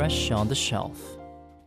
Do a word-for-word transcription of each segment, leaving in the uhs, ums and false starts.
fresh on the shelf.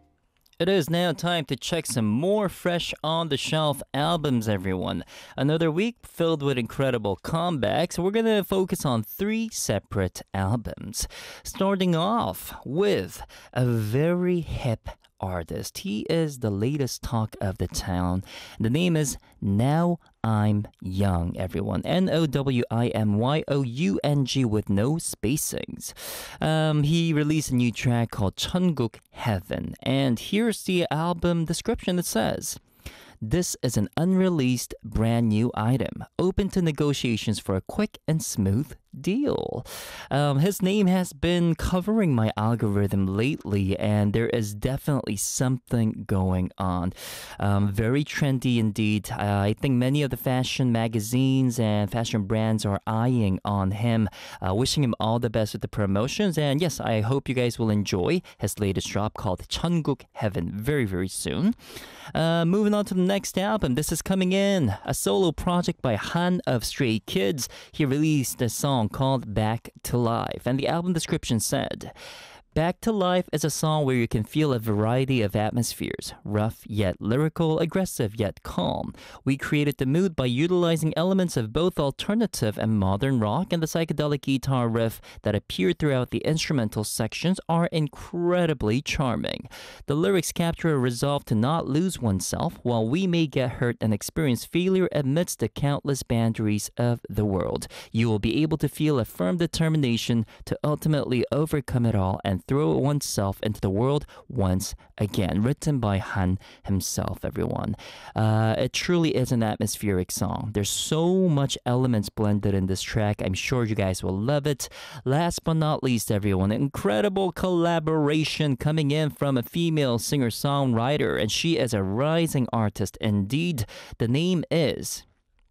It is now time to check some more fresh on the shelf albums, everyone. Another week filled with incredible comebacks. We're going to focus on three separate albums. Starting off with a very hip artist. He is the latest talk of the town. The name is Now I'm Young, everyone. N O W I M Y O U N G with no spacings. Um, he released a new track called 천국 Heaven. And here's the album description. It says, "This is an unreleased brand new item, open to negotiations for a quick and smooth deal." Um, his name has been covering my algorithm lately, and there is definitely something going on. Um, very trendy indeed. Uh, I think many of the fashion magazines and fashion brands are eyeing on him, uh, wishing him all the best with the promotions. And yes, I hope you guys will enjoy his latest drop called 천국 Heaven very, very soon. Uh, moving on to the next album. This is coming in, a solo project by Han of Stray Kids. He released a song called Back to Life, and the album description said, "Back to Life is a song where you can feel a variety of atmospheres, rough yet lyrical, aggressive yet calm. We created the mood by utilizing elements of both alternative and modern rock, and the psychedelic guitar riff that appeared throughout the instrumental sections are incredibly charming. The lyrics capture a resolve to not lose oneself while we may get hurt and experience failure amidst the countless boundaries of the world. You will be able to feel a firm determination to ultimately overcome it all and throw oneself into the world once again." Written by Han himself, everyone. Uh, it truly is an atmospheric song. There's so much elements blended in this track. I'm sure you guys will love it. Last but not least, everyone, incredible collaboration coming in from a female singer-songwriter, and she is a rising artist indeed. The name is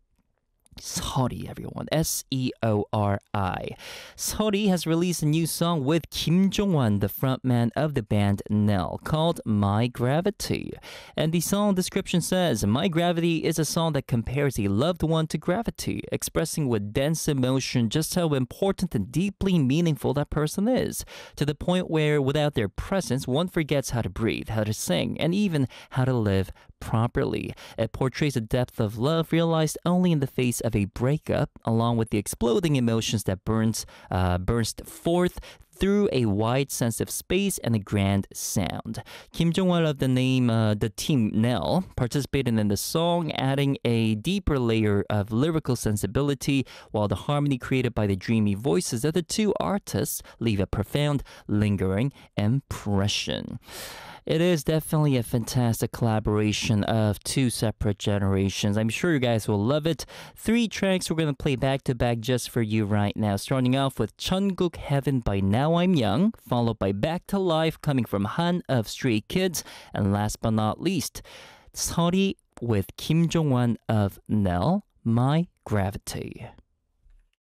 Seori, everyone. S E O R I. Seori has released a new song with Kim Jong-won, the frontman of the band Nell, called My Gravity. And the song description says, "My Gravity is a song that compares a loved one to gravity, expressing with dense emotion just how important and deeply meaningful that person is, to the point where without their presence, one forgets how to breathe, how to sing, and even how to live properly. It portrays a depth of love realized only in the face of a breakup, along with the exploding emotions that burns uh, burst forth through a wide sense of space and a grand sound." Kim Jong-won of the name uh, the team Nell participated in the song, adding a deeper layer of lyrical sensibility, while the harmony created by the dreamy voices of the two artists leave a profound, lingering impression. It is definitely a fantastic collaboration of two separate generations. I'm sure you guys will love it. Three tracks we're going to play back to back just for you right now. Starting off with 천국 Heaven by Now I'm Young, followed by Back to Life coming from Han of Stray Kids, and last but not least, Seori with Kim Jong-won of Nell, My Gravity.